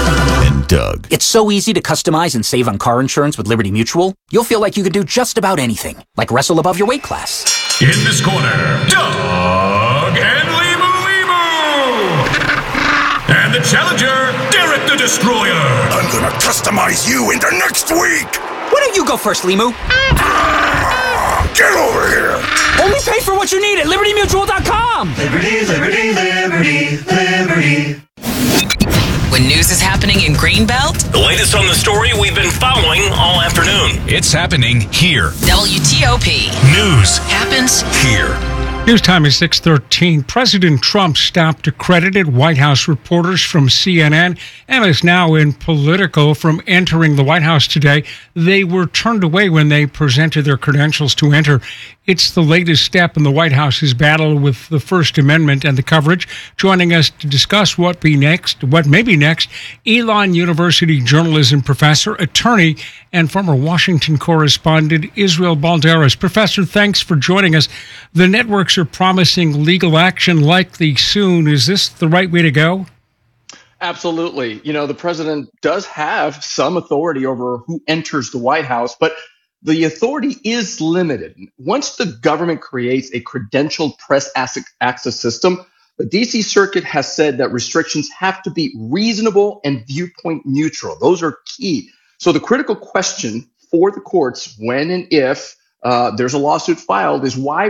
and Doug. It's so easy to customize and save on car insurance with Liberty Mutual. You'll feel like you could do just about anything, like wrestle above your weight class. In this corner, Doug and Limu. And the challenger, Derek the Destroyer. I'm gonna customize you into next week. Why don't you go first, Limu? Get over here. Only pay for what you need at LibertyMutual.com. Liberty, liberty, liberty, liberty. When news is happening in Greenbelt, the latest on the story we've been following all afternoon. It's happening here. WTOP. News happens here. News time is 6:13. President Trump stopped accredited White House reporters from CNN and is now in Politico from entering the White House today. They were turned away when they presented their credentials to enter. It's the latest step in the White House's battle with the First Amendment and the coverage. Joining us to discuss what may be next, Elon University journalism professor, attorney, and former Washington correspondent Israel Balderas. Professor, thanks for joining us. The networks are promising legal action likely soon. Is this the right way to go? Absolutely. You know, the president does have some authority over who enters the White House, but the authority is limited. Once the government creates a credentialed press access system, the D.C. Circuit has said that restrictions have to be reasonable and viewpoint neutral. Those are key. So the critical question for the courts when and if there's a lawsuit filed is why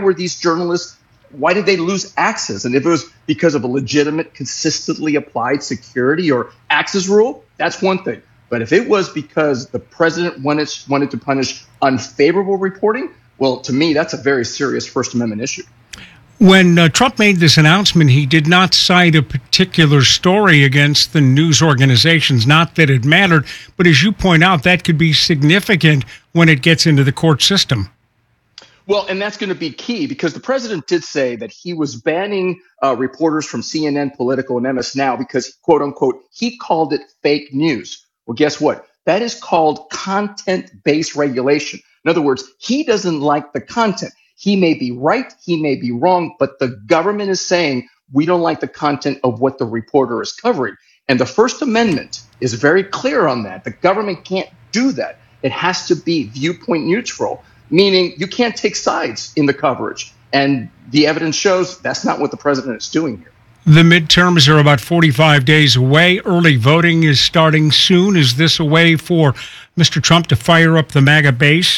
did they lose access? And if it was because of a legitimate, consistently applied security or access rule, that's one thing. But if it was because the president wanted to punish unfavorable reporting, well, to me, that's a very serious First Amendment issue. When Trump made this announcement, he did not cite a particular story against the news organizations, not that it mattered, but as you point out, that could be significant when it gets into the court system. Well, and that's going to be key because the president did say that he was banning reporters from CNN, Politico, and MS Now because, quote unquote, he called it fake news. Well, guess what? That is called content-based regulation. In other words, he doesn't like the content. He may be right, he may be wrong, but the government is saying we don't like the content of what the reporter is covering. And the First Amendment is very clear on that. The government can't do that. It has to be viewpoint neutral, meaning you can't take sides in the coverage. And the evidence shows that's not what the president is doing here. The midterms are about 45 days away. Early voting is starting soon. Is this a way for Mr. Trump to fire up the MAGA base?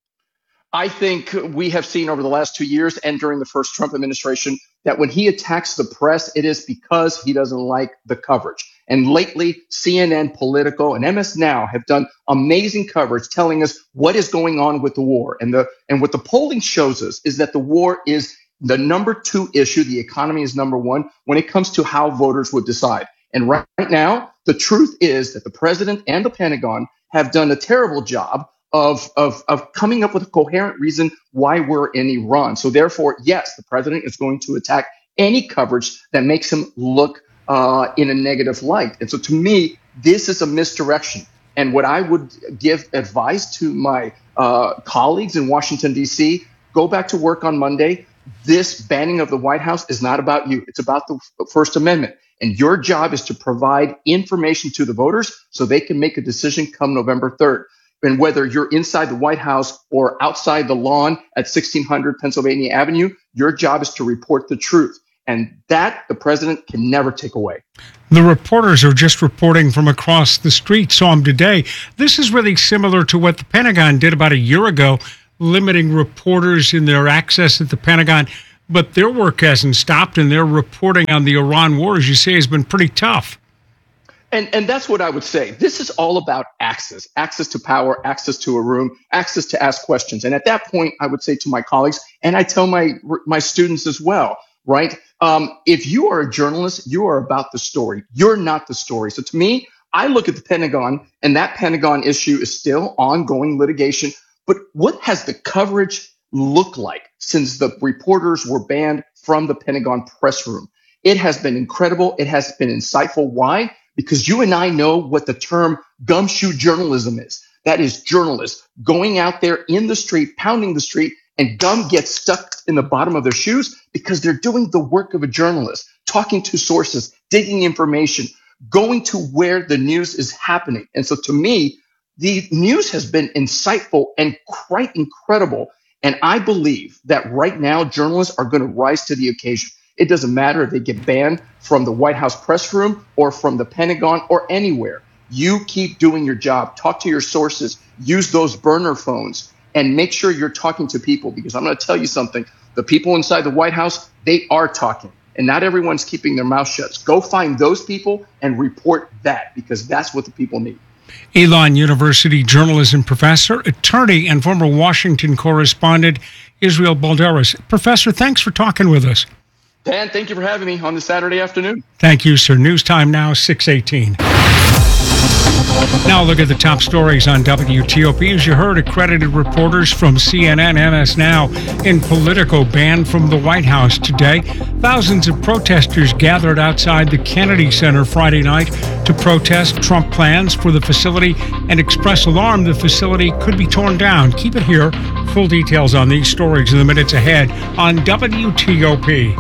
I think we have seen over the last 2 years and during the first Trump administration that when he attacks the press, it is because he doesn't like the coverage. And lately, CNN, Politico, and MS Now have done amazing coverage telling us what is going on with the war. And what the polling shows us is that the war is the number 2 issue. The economy is number 1 when it comes to how voters would decide. And right now, the truth is that the president and the Pentagon have done a terrible job of coming up with a coherent reason why we're in Iran. So therefore, yes, the president is going to attack any coverage that makes him look in a negative light. And so to me, this is a misdirection. And what I would give advice to my colleagues in Washington, D.C., go back to work on Monday. This banning of the White House is not about you. It's about the First Amendment. And your job is to provide information to the voters so they can make a decision come November 3rd. And whether you're inside the White House or outside the lawn at 1600 Pennsylvania Avenue, your job is to report the truth. And that the president can never take away. The reporters are just reporting from across the street, saw him today. This is really similar to what the Pentagon did about a year ago, limiting reporters in their access at the Pentagon. But their work hasn't stopped, and their reporting on the Iran war, as you say, has been pretty tough. And that's what I would say. This is all about access to power, access to a room, access to ask questions. And at that point, I would say to my colleagues, and I tell my students as well, right? If you are a journalist, you are about the story. You're not the story. So to me, I look at the Pentagon, and that Pentagon issue is still ongoing litigation. But what has the coverage looked like since the reporters were banned from the Pentagon press room? It has been incredible. It has been insightful. Why? Because you and I know what the term gumshoe journalism is. That is journalists going out there in the street, pounding the street, and gum gets stuck in the bottom of their shoes because they're doing the work of a journalist, talking to sources, digging information, going to where the news is happening. And so to me, the news has been insightful and quite incredible. And I believe that right now, journalists are going to rise to the occasion. It doesn't matter if they get banned from the White House press room or from the Pentagon or anywhere. You keep doing your job. Talk to your sources. Use those burner phones and make sure you're talking to people, because I'm going to tell you something. The people inside the White House, they are talking, and not everyone's keeping their mouth shut. Go find those people and report that, because that's what the people need. Elon University journalism professor, attorney, and former Washington correspondent Israel Balderas. Professor, thanks for talking with us. Dan, thank you for having me on this Saturday afternoon. Thank you, sir. News time now, 6:18. Now look at the top stories on WTOP. As you heard, accredited reporters from CNN, MS Now, and Politico banned from the White House today. Thousands of protesters gathered outside the Kennedy Center Friday night to protest Trump plans for the facility and express alarm the facility could be torn down. Keep it here. Full details on these stories in the minutes ahead on WTOP.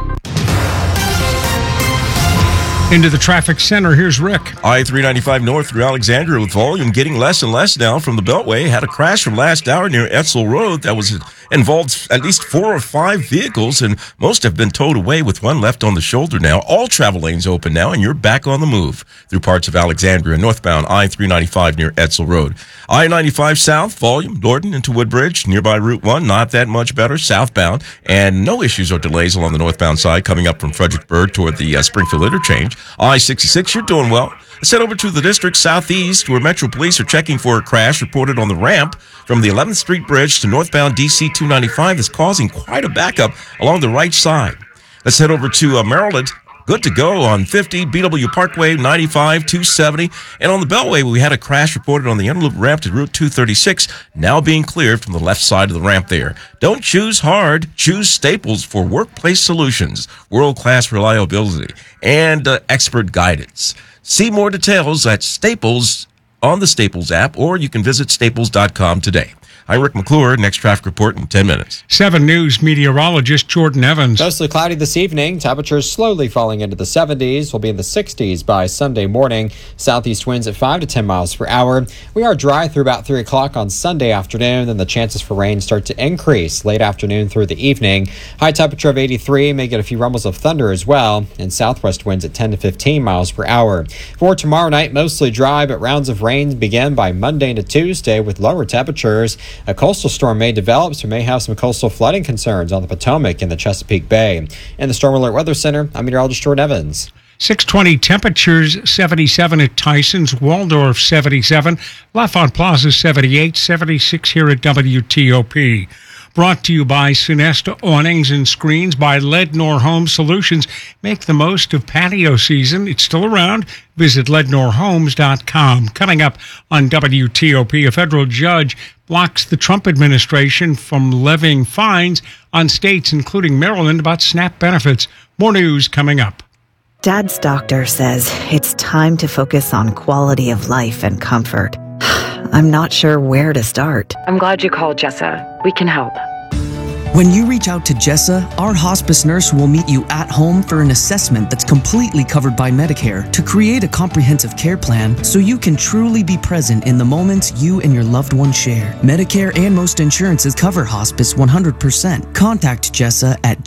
Into the traffic center, here's Rick. I-395 north through Alexandria with volume getting less and less now from the Beltway. Had a crash from last hour near Etzel Road that was involved at least 4 or 5 vehicles, and most have been towed away with one left on the shoulder now. All travel lanes open now, and you're back on the move through parts of Alexandria, northbound I-395 near Etzel Road. I-95 south, volume, Norton into Woodbridge, nearby Route 1, not that much better, southbound, and no issues or delays along the northbound side coming up from Fredericksburg toward the Springfield interchange. I-66, you're doing well. Let's head over to the district southeast, where Metro Police are checking for a crash reported on the ramp from the 11th Street Bridge to northbound DC 295 that's causing quite a backup along the right side. Let's head over to Maryland. Good to go on 50, BW Parkway, 95, 270. And on the Beltway, we had a crash reported on the inner loop ramp to Route 236, now being cleared from the left side of the ramp there. Don't choose hard. Choose Staples for workplace solutions, world-class reliability, and expert guidance. See more details at Staples on the Staples app, or you can visit staples.com today. I'm Rick McClure. Next traffic report in 10 minutes. 7 News meteorologist Jordan Evans. Mostly cloudy this evening. Temperatures slowly falling into the 70s. We'll be in the 60s by Sunday morning. Southeast winds at 5 to 10 miles per hour. We are dry through about 3 o'clock on Sunday afternoon. Then the chances for rain start to increase late afternoon through the evening. High temperature of 83. May get a few rumbles of thunder as well. And southwest winds at 10 to 15 miles per hour. For tomorrow night, mostly dry, but rounds of rain begin by Monday to Tuesday with lower temperatures. A coastal storm may develop, so may have some coastal flooding concerns on the Potomac and the Chesapeake Bay. In the Storm Alert Weather Center, I'm meteorologist Jordan Evans. 6:20 temperatures, 77 at Tyson's, Waldorf 77, Lafayette Plaza 78, 76 here at WTOP. Brought to you by Sonesta Awnings and Screens, by Lednor Home Solutions. Make the most of patio season. It's still around. Visit lednorhomes.com. Coming up on WTOP, a federal judge blocks the Trump administration from levying fines on states, including Maryland, about SNAP benefits. More news coming up. Dad's doctor says it's time to focus on quality of life and comfort. I'm not sure where to start. I'm glad you called, Jessa. We can help. When you reach out to Jessa, our hospice nurse will meet you at home for an assessment that's completely covered by Medicare to create a comprehensive care plan so you can truly be present in the moments you and your loved one share. Medicare and most insurances cover hospice 100%. Contact Jessa at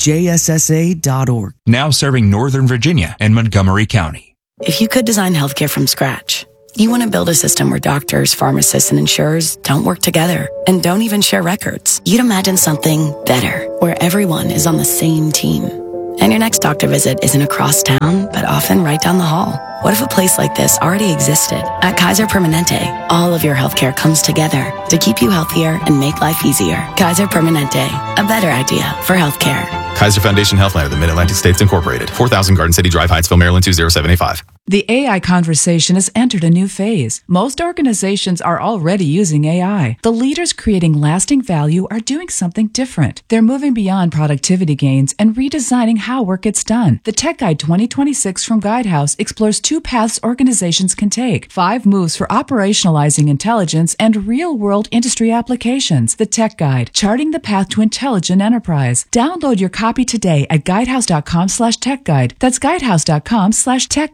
jssa.org. Now serving Northern Virginia and Montgomery County. If you could design healthcare from scratch, you want to build a system where doctors, pharmacists, and insurers don't work together and don't even share records. You'd imagine something better, where everyone is on the same team. And your next doctor visit isn't across town, but often right down the hall. What if a place like this already existed? At Kaiser Permanente, all of your healthcare comes together to keep you healthier and make life easier. Kaiser Permanente, a better idea for healthcare. Kaiser Foundation Healthline of the Mid-Atlantic States Incorporated. 4000 Garden City Drive, Hyattsville, Maryland 20785. The AI conversation has entered a new phase. Most organizations are already using AI. The leaders creating lasting value are doing something different. They're moving beyond productivity gains and redesigning how work gets done. The Tech Guide 2026 from Guidehouse explores 2 paths organizations can take. 5 moves for operationalizing intelligence and real-world industry applications. The Tech Guide, charting the path to intelligent enterprise. Download your copy today at guidehouse.com/techguide. That's guidehouse.com/techguide.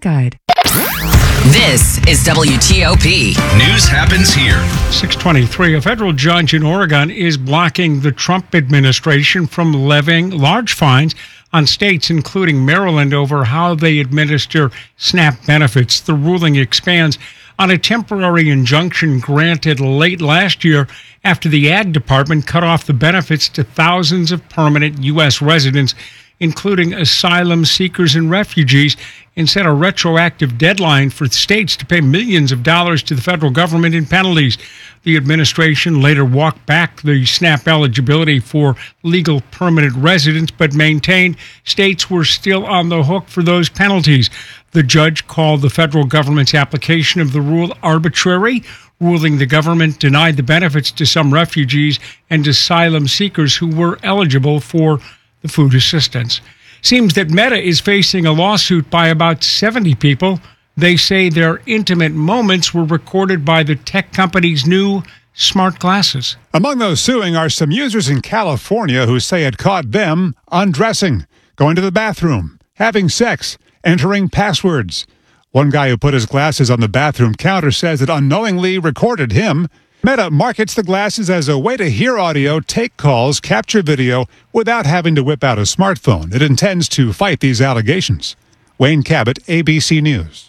This is WTOP. News happens here. 623. A federal judge in Oregon is blocking the Trump administration from levying large fines on states, including Maryland, over how they administer SNAP benefits. The ruling expands on a temporary injunction granted late last year after the Ag Department cut off the benefits to thousands of permanent U.S. residents, including asylum seekers and refugees, and set a retroactive deadline for states to pay millions of dollars to the federal government in penalties. The administration later walked back the SNAP eligibility for legal permanent residents, but maintained states were still on the hook for those penalties. The judge called the federal government's application of the rule arbitrary, ruling the government denied the benefits to some refugees and asylum seekers who were eligible for the food assistance. Seems that Meta is facing a lawsuit by about 70 people. They say their intimate moments were recorded by the tech company's new smart glasses. Among those suing are some users in California who say it caught them undressing, going to the bathroom, having sex, entering passwords. One guy who put his glasses on the bathroom counter says it unknowingly recorded him. Meta markets the glasses as a way to hear audio, take calls, capture video without having to whip out a smartphone. It intends to fight these allegations. Wayne Cabot, ABC News.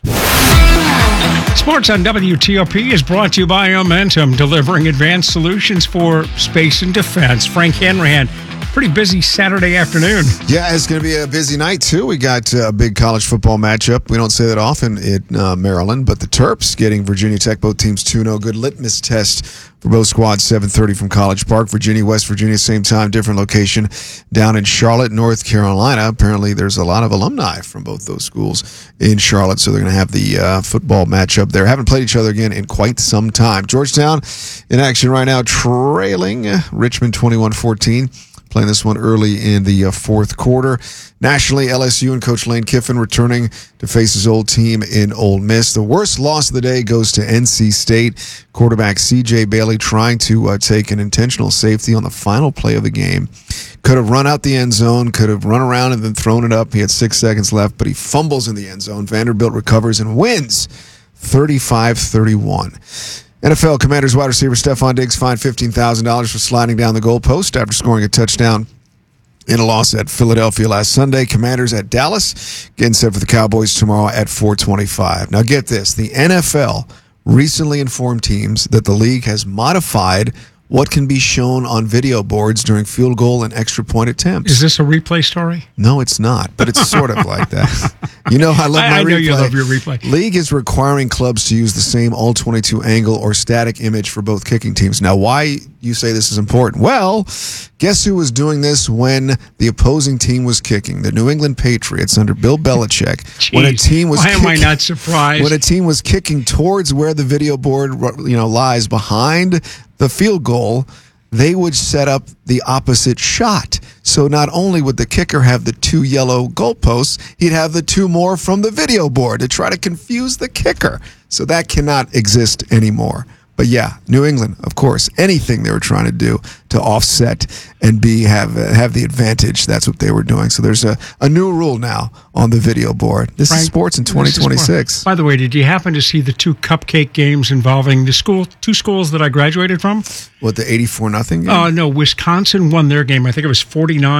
Sports on WTOP is brought to you by Momentum, delivering advanced solutions for space and defense. Frank Hanrahan. Pretty busy Saturday afternoon. Yeah, it's going to be a busy night, too. We got a big college football matchup. We don't say that often in Maryland, but the Terps getting Virginia Tech, both teams 2-0. Good litmus test for both squads, 7:30 from College Park. Virginia, West Virginia, same time, different location down in Charlotte, North Carolina. Apparently, there's a lot of alumni from both those schools in Charlotte, so they're going to have the football matchup there. Haven't played each other again in quite some time. Georgetown in action right now, trailing Richmond 21-14. Playing this one early in the fourth quarter. Nationally, LSU and Coach Lane Kiffin returning to face his old team in Ole Miss. The worst loss of the day goes to NC State. Quarterback C.J. Bailey trying to take an intentional safety on the final play of the game. Could have run out the end zone, could have run around and then thrown it up. He had 6 seconds left, but he fumbles in the end zone. Vanderbilt recovers and wins 35-31. NFL Commanders wide receiver Stephon Diggs fined $15,000 for sliding down the goalpost after scoring a touchdown in a loss at Philadelphia last Sunday. Commanders at Dallas, getting set for the Cowboys tomorrow at 4:25. Now get this, the NFL recently informed teams that the league has modified what can be shown on video boards during field goal and extra point attempts. Is this a replay story? No, it's not, but it's sort of like that. You know, I love my replay. I know you love your replay. League is requiring clubs to use the same all-22 angle or static image for both kicking teams. Now, why you say this is important? Well, guess who was doing this when the opposing team was kicking? The New England Patriots under Bill Belichick. Jeez, when a team was why am I not surprised? When a team was kicking towards where the video board, lies behind the field goal, they would set up the opposite shot. So not only would the kicker have the 2 yellow goalposts, he'd have the 2 more from the video board to try to confuse the kicker. So that cannot exist anymore. But yeah, New England, of course, anything they were trying to do to offset and have the advantage, that's what they were doing. So there's a new rule now on the video board. This is sports in 2026. By the way, did you happen to see the 2 cupcake games involving the 2 schools that I graduated from? What, the 84-0 game? No, Wisconsin won their game. I think it was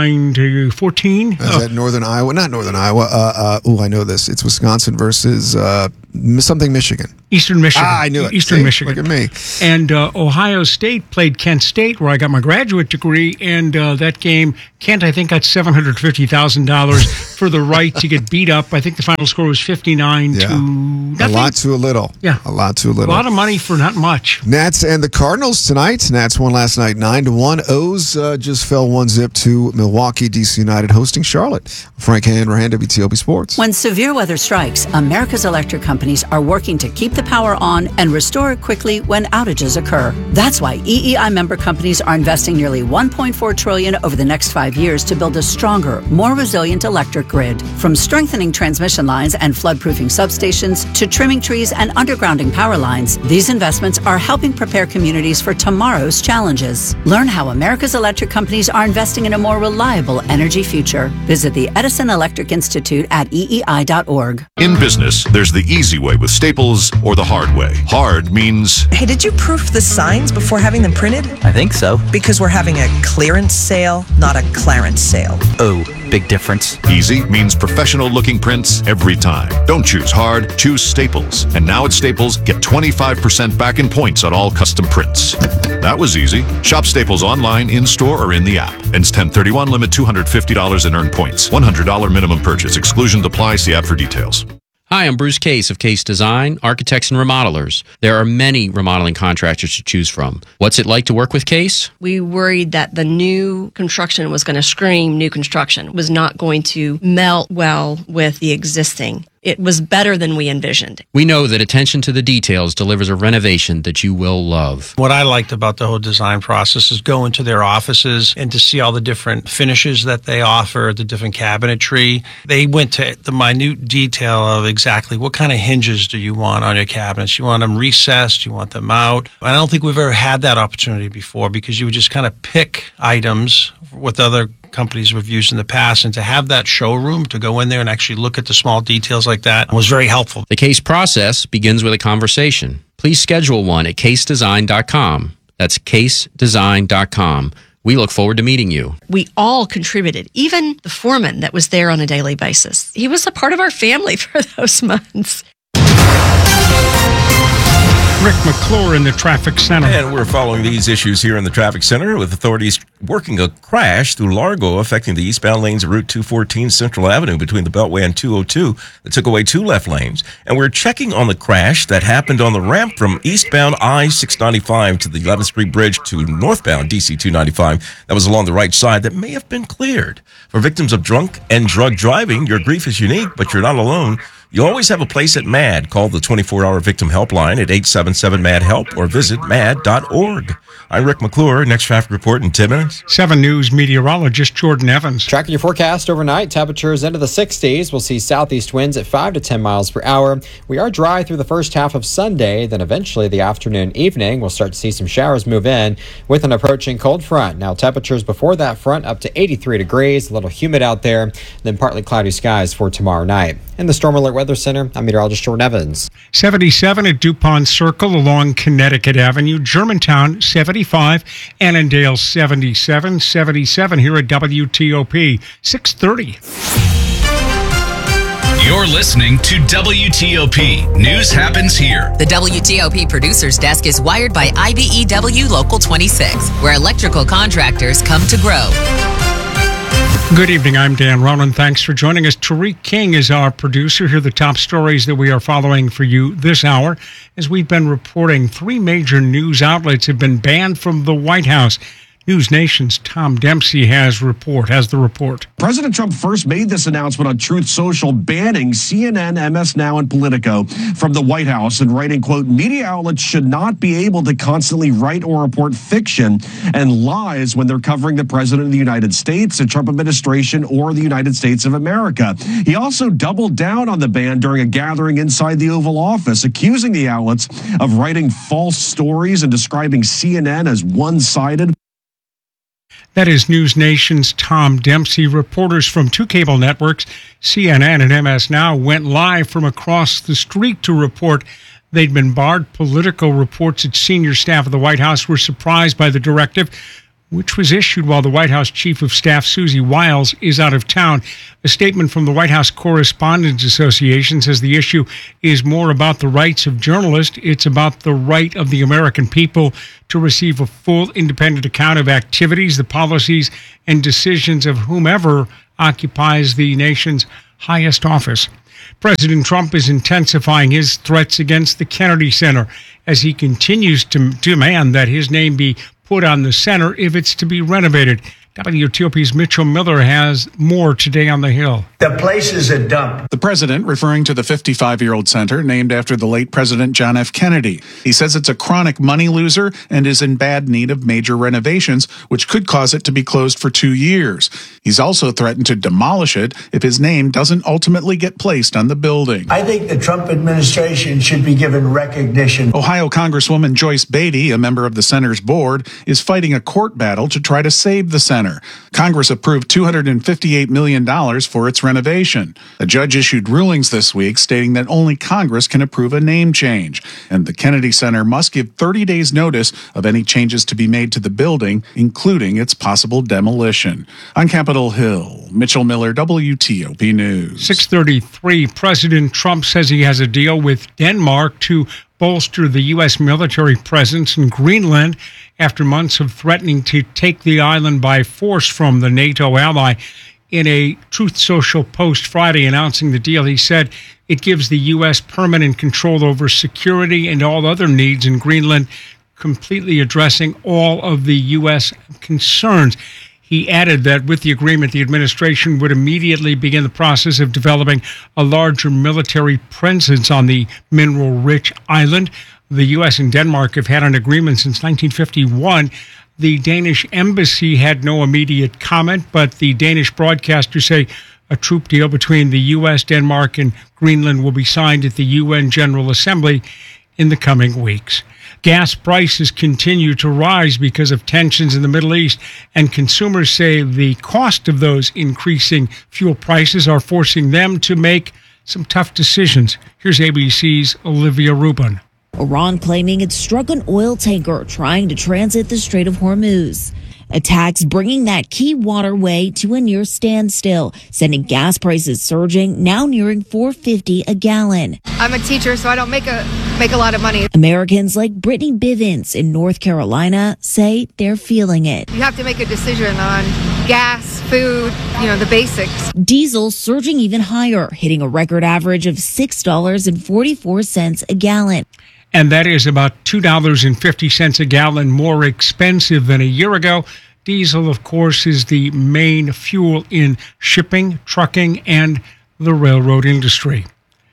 49-14. Is that Northern Iowa? Not Northern Iowa. I know this. It's Wisconsin versus something Michigan. Eastern Michigan. I knew it. Eastern Michigan. Look at me. And Ohio State played Kent State, where I got my graduate degree, and that game, Kent, I think, got $750,000 for the right to get beat up. I think the final score was 59 to nothing. A lot to a little. Yeah. A lot to a little. A lot of money for not much. Nats and the Cardinals tonight. Nats won last night 9-1. O's just fell 1-0 to Milwaukee. DC United hosting Charlotte. Frank Hanrahan, WTOP Sports. When severe weather strikes, America's electric companies are working to keep the power on and restore it quickly when outages occur. That's why EEI member companies are investing investing nearly $1.4 trillion over the next 5 years to build a stronger, more resilient electric grid. From strengthening transmission lines and flood-proofing substations to trimming trees and undergrounding power lines, these investments are helping prepare communities for tomorrow's challenges. Learn how America's electric companies are investing in a more reliable energy future. Visit the Edison Electric Institute at EEI.org. In business, there's the easy way with Staples or the hard way. Hard means... Hey, did you proof the signs before having them printed? I think so. Because we're having a clearance sale, not a clarence sale. Oh, big difference. Easy means professional-looking prints every time. Don't choose hard, choose Staples. And now at Staples, get 25% back in points on all custom prints. That was easy. Shop Staples online, in-store, or in the app. Ends 10/31, limit $250 in earned points. $100 minimum purchase. Exclusions apply. See app for details. Hi, I'm Bruce Case of Case Design, Architects and Remodelers. There are many remodeling contractors to choose from. What's it like to work with Case? We worried that the new construction was going to scream new construction, was not going to melt well with the existing. It was better than we envisioned. We know that attention to the details delivers a renovation that you will love. What I liked about the whole design process is going to their offices and to see all the different finishes that they offer, the different cabinetry. They went to the minute detail of exactly what kind of hinges do you want on your cabinets. You want them recessed, you want them out. I don't think we've ever had that opportunity before because you would just kind of pick items with other companies we've used in the past, and to have that showroom to go in there and actually look at the small details like that was very helpful. The Case process begins with a conversation. Please schedule one at casedesign.com. That's casedesign.com. We look forward to meeting you. We all contributed, even the foreman that was there on a daily basis. He was a part of our family for those months. Rick McClure in the traffic center. And we're following these issues here in the traffic center with authorities working a crash through Largo affecting the eastbound lanes of Route 214 Central Avenue between the Beltway and 202 that took away 2 left lanes. And we're checking on the crash that happened on the ramp from eastbound I-695 to the 11th Street Bridge to northbound DC 295 that was along the right side that may have been cleared. For victims of drunk and drug driving, your grief is unique, but you're not alone. You always have a place at MAD. Call the 24-hour victim helpline at 877-MAD-HELP or visit mad.org. I'm Rick McClure. Next traffic report in 10 minutes. 7 News meteorologist Jordan Evans. Tracking your forecast overnight, temperatures into the 60s. We'll see southeast winds at 5 to 10 miles per hour. We are dry through the first half of Sunday, then eventually the afternoon, evening, we'll start to see some showers move in with an approaching cold front. Now, temperatures before that front up to 83 degrees, a little humid out there, then partly cloudy skies for tomorrow night. In the Storm Alert Weather Center, I'm meteorologist Jordan Evans. 77 at DuPont Circle along Connecticut Avenue, Germantown 75, Annandale 77, 77 here at WTOP 630. You're listening to WTOP. News happens here. The WTOP Producers Desk is wired by IBEW Local 26, where electrical contractors come to grow. Good evening, I'm Dan Ronan. Thanks for joining us. Tariq King is our producer. Here are the top stories that we are following for you this hour. As we've been reporting, 3 major news outlets have been banned from the White House. News Nation's Tom Dempsey has the report. President Trump first made this announcement on Truth Social, banning CNN, MS Now, and Politico from the White House and writing, quote, media outlets should not be able to constantly write or report fiction and lies when they're covering the president of the United States, the Trump administration, or the United States of America. He also doubled down on the ban during a gathering inside the Oval Office, accusing the outlets of writing false stories and describing CNN as one-sided. That is News Nation's Tom Dempsey. Reporters from 2 cable networks, CNN and MS Now, went live from across the street to report they'd been barred. Political reports at senior staff of the White House were surprised by the directive, which was issued while the White House Chief of Staff Susie Wiles is out of town. A statement from the White House Correspondents Association says the issue is more about the rights of journalists. It's about the right of the American people to receive a full independent account of activities, the policies, and decisions of whomever occupies the nation's highest office. President Trump is intensifying his threats against the Kennedy Center as he continues to demand that his name be put on the center if it's to be renovated. WTOP's Mitchell Miller has more today on the Hill. The place is a dump. The president referring to the 55-year-old center named after the late President John F. Kennedy. He says it's a chronic money loser and is in bad need of major renovations, which could cause it to be closed for 2 years. He's also threatened to demolish it if his name doesn't ultimately get placed on the building. I think the Trump administration should be given recognition. Ohio Congresswoman Joyce Beatty, a member of the center's board, is fighting a court battle to try to save the center. Congress approved $258 million for its renovation. A judge issued rulings this week stating that only Congress can approve a name change, and the Kennedy Center must give 30 days notice of any changes to be made to the building, including its possible demolition. On Capitol Hill, Mitchell Miller, WTOP News. 6:33, President Trump says he has a deal with Denmark to bolster the U.S. military presence in Greenland after months of threatening to take the island by force from the NATO ally. In a Truth Social post Friday announcing the deal, he said it gives the U.S. permanent control over security and all other needs in Greenland, completely addressing all of the U.S. concerns. He added that with the agreement, the administration would immediately begin the process of developing a larger military presence on the mineral-rich island. The U.S. and Denmark have had an agreement since 1951. The Danish embassy had no immediate comment, but the Danish broadcasters say a troop deal between the U.S., Denmark, and Greenland will be signed at the UN General Assembly in the coming weeks. Gas prices continue to rise because of tensions in the Middle East, and consumers say the cost of those increasing fuel prices are forcing them to make some tough decisions. Here's ABC's Olivia Rubin. Iran claiming it struck an oil tanker trying to transit the Strait of Hormuz. Attacks bringing that key waterway to a near standstill, sending gas prices surging, now nearing $4.50 a gallon. I'm a teacher, so I don't make a lot of money. Americans like Brittany Bivens in North Carolina say they're feeling it. You have to make a decision on gas, food, the basics. Diesel surging even higher, hitting a record average of $6.44 a gallon. And that is about $2.50 a gallon more expensive than a year ago. Diesel, of course, is the main fuel in shipping, trucking, and the railroad industry.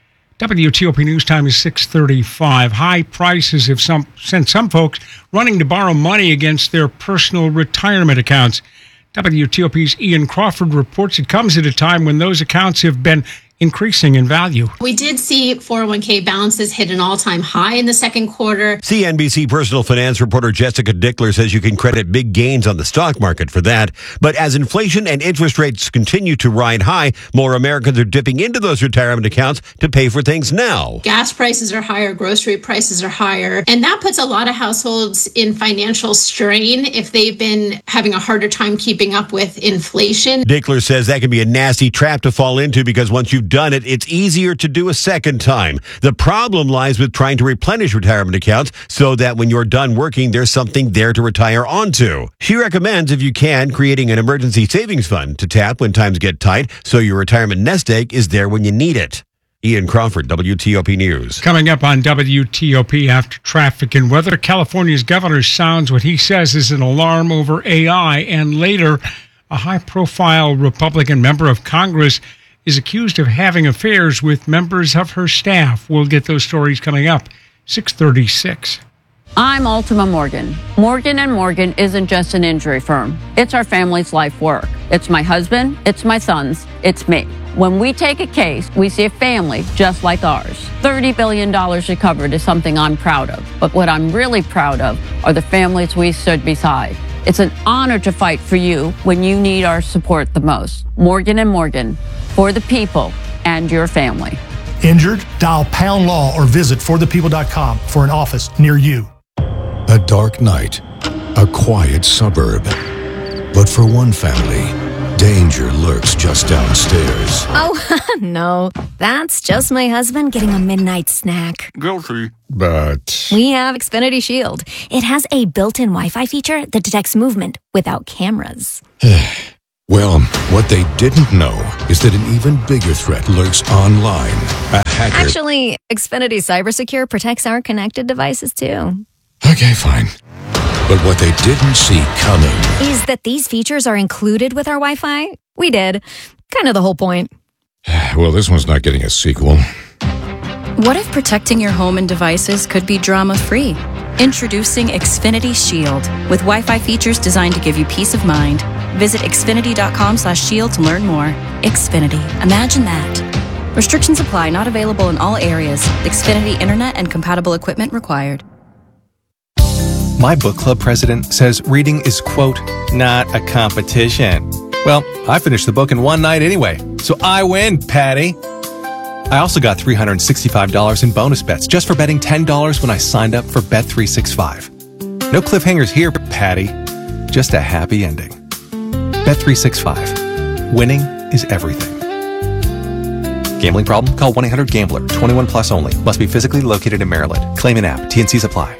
WTOP News Time is 6:35. High prices have sent some folks running to borrow money against their personal retirement accounts. WTOP's Ian Crawford reports it comes at a time when those accounts have been increasing in value. We did see 401k balances hit an all-time high in the second quarter. CNBC personal finance reporter Jessica Dickler says you can credit big gains on the stock market for that. But as inflation and interest rates continue to ride high, more Americans are dipping into those retirement accounts to pay for things now. Gas prices are higher, grocery prices are higher, and that puts a lot of households in financial strain if they've been having a harder time keeping up with inflation. Dickler says that can be a nasty trap to fall into because once you've done it, it's easier to do a second time. The problem lies with trying to replenish retirement accounts so that when you're done working, there's something there to retire onto. She recommends, if you can, creating an emergency savings fund to tap when times get tight so your retirement nest egg is there when you need it. Ian Crawford, WTOP News. Coming up on WTOP after traffic and weather, California's governor sounds what he says is an alarm over AI, and later, a high-profile Republican member of Congress is accused of having affairs with members of her staff. We'll get those stories coming up. 6:36. I'm Ultima Morgan. Morgan & Morgan isn't just an injury firm. It's our family's life work. It's my husband, it's my sons, it's me. When we take a case, we see a family just like ours. $30 billion recovered is something I'm proud of. But what I'm really proud of are the families we stood beside. It's an honor to fight for you when you need our support the most. Morgan & Morgan, for the people and your family. Injured? Dial # law or visit forthepeople.com for an office near you. A dark night, a quiet suburb. But for one family, danger lurks just downstairs. Oh, no. That's just my husband getting a midnight snack. Guilty. But We have Xfinity Shield. It has a built-in Wi-Fi feature that detects movement without cameras. well, what they didn't know is that an even bigger threat lurks online. A hacker. Actually, Xfinity CyberSecure protects our connected devices too. Okay, fine. But what they didn't see coming is that these features are included with our Wi-Fi. We did. Kind of the whole point. Well, this one's not getting a sequel. What if protecting your home and devices could be drama-free? Introducing Xfinity Shield with Wi-Fi features designed to give you peace of mind. Visit xfinity.com/shield to learn more. Xfinity. Imagine that. Restrictions apply. Not available in all areas. Xfinity Internet and compatible equipment required. My book club president says reading is, quote, not a competition. Well, I finished the book in one night anyway, so I win, Patty. I also got $365 in bonus bets just for betting $10 when I signed up for Bet365. No cliffhangers here, Patty. Just a happy ending. Bet365. Winning is everything. Gambling problem? Call 1-800-GAMBLER. 21 plus only. Must be physically located in Maryland. Claim in app. T&Cs apply.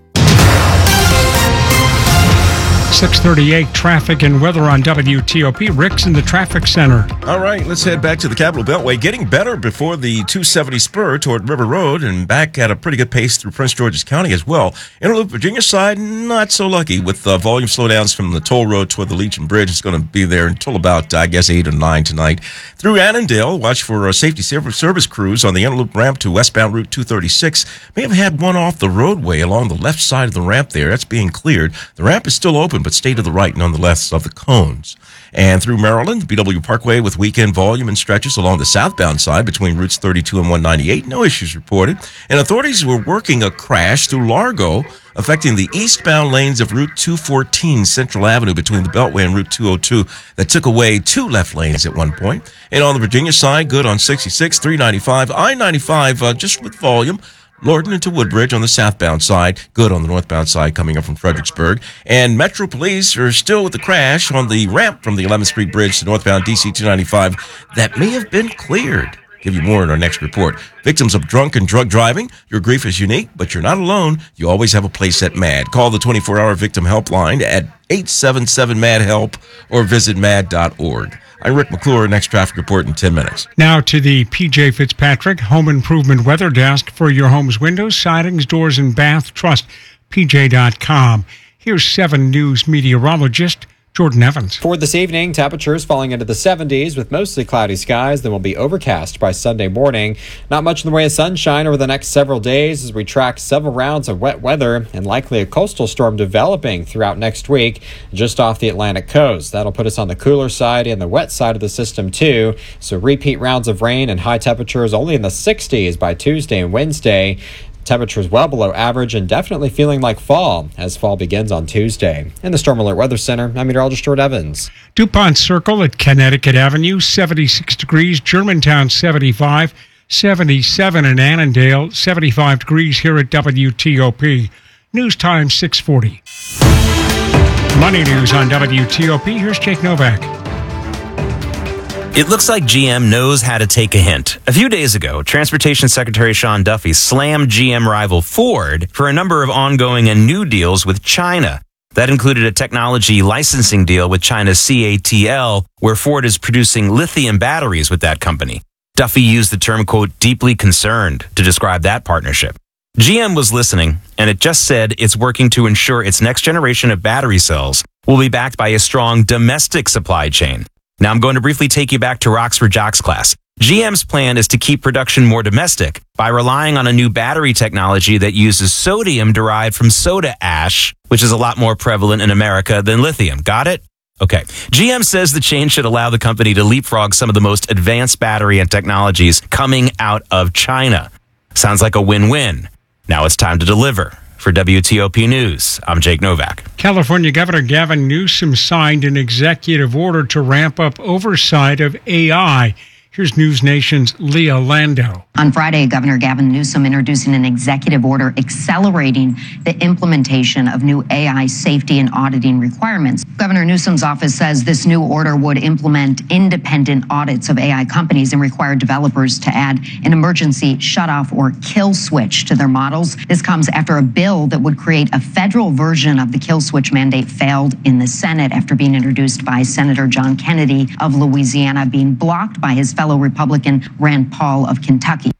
6:38 traffic and weather on WTOP. Rick's in the traffic center. All right, let's head back to the Capital Beltway. Getting better before the 270 spur toward River Road and back at a pretty good pace through Prince George's County as well. Interloop Virginia side, not so lucky with volume slowdowns from the toll road toward the Legion Bridge. It's going to be there until about, 8 or 9 tonight. Through Annandale, watch for safety service crews on the Interloop ramp to westbound Route 236. May have had one off the roadway along the left side of the ramp there. That's being cleared. The ramp is still open, but stay to the right nonetheless of the cones. And through Maryland, the BW Parkway with weekend volume and stretches along the southbound side between routes 32 and 198. No issues reported. And authorities were working a crash through Largo, affecting the eastbound lanes of Route 214 Central Avenue between the Beltway and Route 202 that took away 2 left lanes at one point. And on the Virginia side, good on 66, 395, I-95, just with volume. Lorton into Woodbridge on the southbound side, good on the northbound side coming up from Fredericksburg. And Metro Police are still with the crash on the ramp from the 11th Street Bridge to northbound DC 295 that may have been cleared. Give you more in our next report. Victims of drunk and drug driving, your grief is unique, but you're not alone. You always have a place at MAD. Call the 24-hour victim helpline at 877-MAD-HELP or visit mad.org. I'm Rick McClure. Next traffic report in 10 minutes. Now to the P.J. Fitzpatrick Home Improvement Weather Desk for your home's windows, sidings, doors, and bath. Trust PJ.com. Here's 7 News meteorologist Jordan Evans. For this evening, temperatures falling into the 70s with mostly cloudy skies. Then will be overcast by Sunday morning. Not much in the way of sunshine over the next several days as we track several rounds of wet weather and likely a coastal storm developing throughout next week just off the Atlantic coast. That'll put us on the cooler side and the wet side of the system too. So repeat rounds of rain and high temperatures only in the 60s by Tuesday and Wednesday. Temperatures well below average and definitely feeling like fall as fall begins on Tuesday. In the Storm Alert Weather Center, I'm meteorologist Jordan Evans. DuPont Circle at Connecticut Avenue, 76 degrees. Germantown, 75. 77 in Annandale. 75 degrees here at WTOP. News time, 6:40. Money news on WTOP. Here's Jake Novak. It looks like GM knows how to take a hint. A few days ago, Transportation Secretary Sean Duffy slammed GM rival Ford for a number of ongoing and new deals with China. That included a technology licensing deal with China's CATL, where Ford is producing lithium batteries with that company. Duffy used the term, quote, deeply concerned to describe that partnership. GM was listening, and it just said it's working to ensure its next generation of battery cells will be backed by a strong domestic supply chain. Now I'm going to briefly take you back to Roxford Jocks class. GM's plan is to keep production more domestic by relying on a new battery technology that uses sodium derived from soda ash, which is a lot more prevalent in America than lithium. Got it? Okay. GM says the change should allow the company to leapfrog some of the most advanced battery and technologies coming out of China. Sounds like a win-win. Now it's time to deliver. For WTOP News, I'm Jake Novak. California Governor Gavin Newsom signed an executive order to ramp up oversight of AI. Here's News Nation's Leah Lando. On Friday, Governor Gavin Newsom introducing an executive order accelerating the implementation of new AI safety and auditing requirements. Governor Newsom's office says this new order would implement independent audits of AI companies and require developers to add an emergency shutoff or kill switch to their models. This comes after a bill that would create a federal version of the kill switch mandate failed in the Senate after being introduced by Senator John Kennedy of Louisiana, being blocked by his fellow Republican Rand Paul of Kentucky.